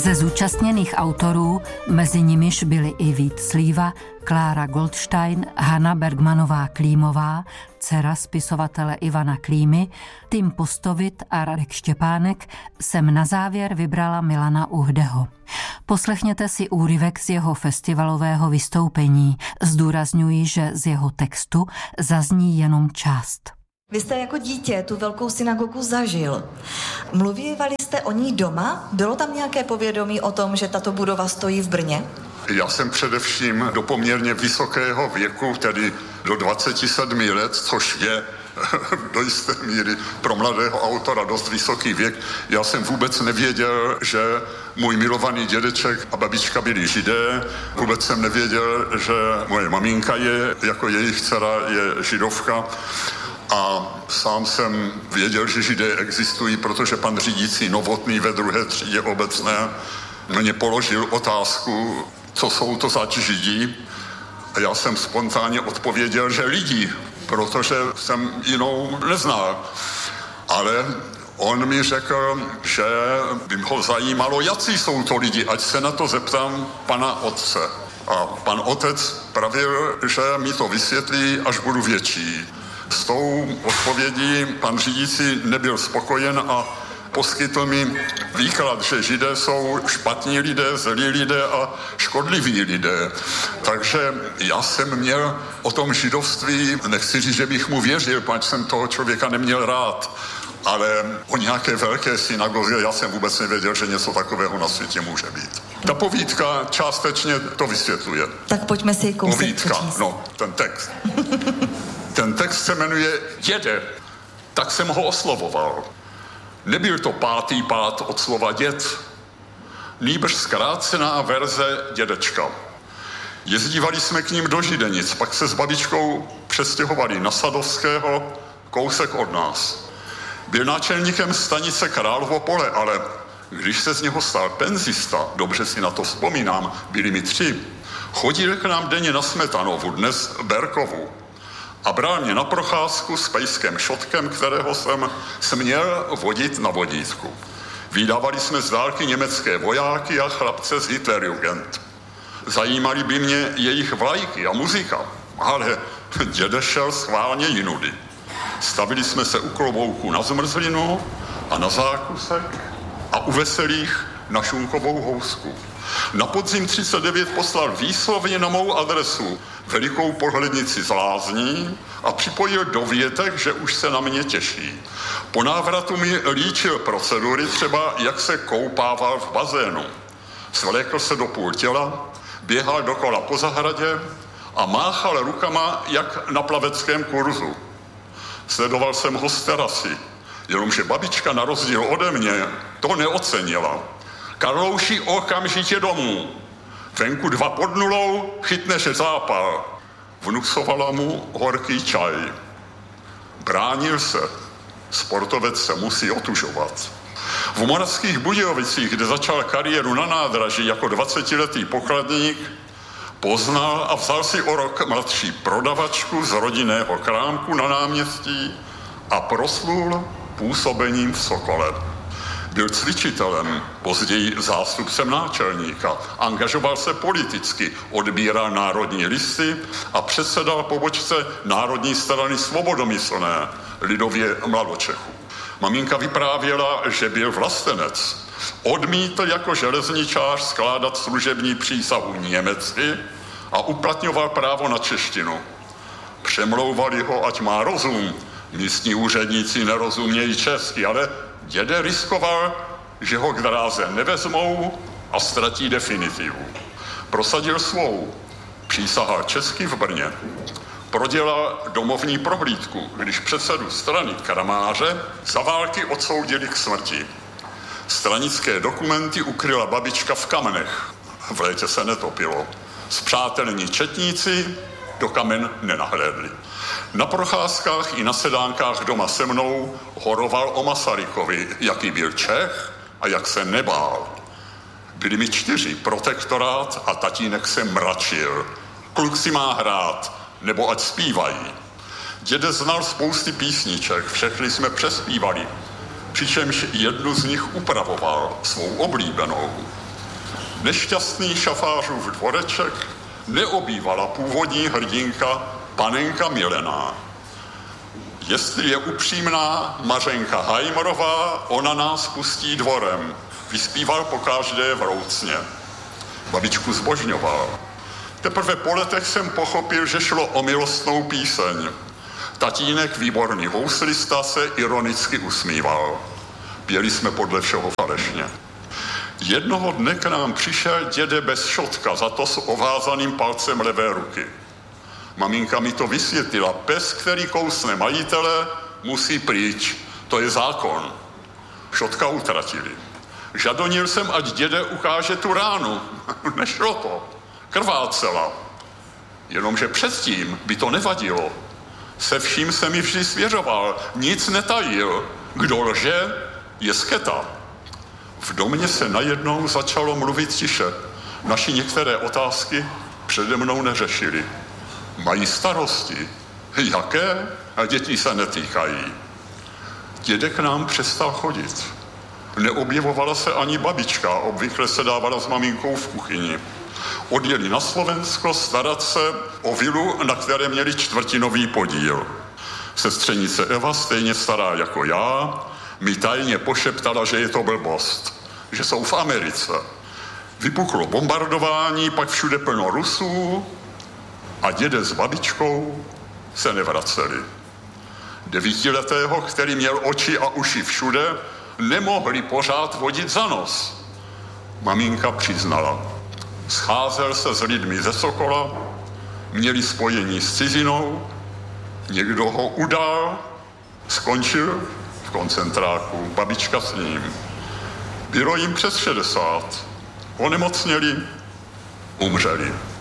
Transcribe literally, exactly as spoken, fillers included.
Ze zúčastněných autorů, mezi nimiž byli i Vít Slíva, Klára Goldstein, Hana Bergmanová Klímová, dcera spisovatele Ivana Klímy, Tim Postovit a Radek Štěpánek, jsem na závěr vybrala Milana Uhdeho. Poslechněte si úryvek z jeho festivalového vystoupení. Zdůrazňuji, že z jeho textu zazní jenom část. Vy jste jako dítě tu velkou synagogu zažil. Mluvívali jste o ní doma? Bylo tam nějaké povědomí o tom, že tato budova stojí v Brně? Já jsem především do poměrně vysokého věku, tedy do dvacet sedm let, což je do jisté míry pro mladého autora dost vysoký věk. Já jsem vůbec nevěděl, že můj milovaný dědeček a babička byli Židé. Vůbec jsem nevěděl, že moje maminka je, jako jejich dcera je Židovka. A sám jsem věděl, že Židé existují, protože pan řídící Novotný ve druhé třídě obecné mě položil otázku, co jsou to zač Židí. A já jsem spontánně odpověděl, že lidi, protože jsem jinou neznal. Ale on mi řekl, že by ho zajímalo, jací jsou to lidi, ať se na to zeptám pana otce. A pan otec pravil, že mi to vysvětlí, až budu větší. S tou odpovědí pan řídící nebyl spokojen a poskytl mi výklad, že Židé jsou špatní lidé, zlí lidé a škodliví lidé. Takže já jsem měl o tom židovství, nechci říct, že bych mu věřil, pač jsem toho člověka neměl rád, ale o nějaké velké synagoze já jsem vůbec nevěděl, že něco takového na světě může být. Ta povídka částečně to vysvětluje. Tak pojďme si kousek Povídka, přečíst. no, ten text. Ten text se jmenuje Děde, tak jsem ho oslovoval. Nebyl to pátý pád od slova děd, nýbrž zkrácená verze dědečka. Jezdívali jsme k ním do Židenic, pak se s babičkou přestěhovali na Sadovského, kousek od nás. Byl náčelníkem stanice Královo Pole, ale když se z něho stal penzista, dobře si na to vzpomínám, byli mi tři, chodil k nám denně na Smetanovu, dnes Berkovu, a bral mě na procházku s pejskem Šotkem, kterého jsem směl vodit na vodítku. Vydávali jsme z dálky německé vojáky a chlapce z Hitlerjugend. Zajímali by mě jejich vlajky a muzika, ale děde šel schválně jinudy. Stavili jsme se u klobouku na zmrzlinu a na zákusek a u veselých na šunkovou housku. Na podzim třicet devět poslal výslovně na mou adresu velikou pohlednici z lázní a připojil dovětek, že už se na mě těší. Po návratu mi líčil procedury, třeba jak se koupával v bazénu. Svlékl se do půl těla, běhal dokola po zahradě a máchal rukama jak na plaveckém kurzu. Sledoval jsem ho z terasy, jenomže babička na rozdíl ode mě to neocenila. Karlouši, okamžitě domů. Venku dva pod nulou, chytneš zápal. Vnucovala mu horký čaj. Bránil se. Sportovec se musí otužovat. V Moravských Budějovicích, kde začal kariéru na nádraží jako dvacetiletý pokladník, poznal a vzal si o rok mladší prodavačku z rodinného krámku na náměstí a proslul působením v Sokole. Byl cvičitelem, později zástupcem náčelníka, angažoval se politicky, odbíral národní listy a předsedal pobočce Národní strany svobodomyslné, lidově Mladočechů. Maminka vyprávěla, že byl vlastenec. Odmítl jako železničář skládat služební přísahu německy a uplatňoval právo na češtinu. Přemlouvali ho, ať má rozum. Místní úředníci nerozumějí česky, ale děde riskoval, že ho k dráze nevezmou a ztratí definitivu. Prosadil svou. Přísahal česky v Brně. Prodělal domovní prohlídku, když předsedu strany Kramáře za války odsoudili k smrti. Stranické dokumenty ukryla babička v kamenech. V létě se netopilo. Spřátelení četníci do kamen nenahlédli. Na procházkách i na sedánkách doma se mnou horoval o Masarykovi, jaký byl Čech a jak se nebál. Byli mi čtyři, protektorát a tatínek se mračil. Kluk si má hrát, nebo ať zpívají. Děde znal spousty písniček, všechny jsme přespívali, přičemž jednu z nich upravoval, svou oblíbenou. Nešťastný šafářův dvoreček neobývala původní hrdinka panenka Milená. Jestli je upřímná Mařenka Hajmrová, ona nás pustí dvorem, vyspíval pokaždé vroucně. Babičku zbožňoval. Teprve po letech jsem pochopil, že šlo o milostnou píseň. Tatínek, výborný houslista, se ironicky usmíval. Pěli jsme podle všeho falešně. Jednoho dne k nám přišel děde bez šotka, za to s ovázaným palcem levé ruky. Maminka mi to vysvětlila. Pes, který kousne majitele, musí pryč. To je zákon. Šotka utratili. Žadonil jsem, ať děde ukáže tu ránu. Nešlo to. Krvácela. Jenomže předtím by to nevadilo. Se vším se mi vždy svěřoval. Nic netajil. Kdo lže, je sketa. V domě se najednou začalo mluvit tiše. Naši některé otázky přede mnou neřešili. Mají starosti. Jaké? A děti se netýkají. Dědek k nám přestal chodit. Neobjevovala se ani babička, obvykle se dávala s maminkou v kuchyni. Odjeli na Slovensko starat se o vilu, na které měli čtvrtinový podíl. Sestřenice Eva, stejně stará jako já, mi tajně pošeptala, že je to blbost, že jsou v Americe. Vypuklo bombardování, pak všude plno Rusů a děde s babičkou se nevraceli. Devítiletého, který měl oči a uši všude, nemohli pořád vodit za nos. Maminka přiznala. Scházel se s lidmi ze Sokola, měli spojení s cizinou, někdo ho udal, skončil v koncentráku, babička s ním. Bylo jim přes šedesát. Onemocněli, umřeli.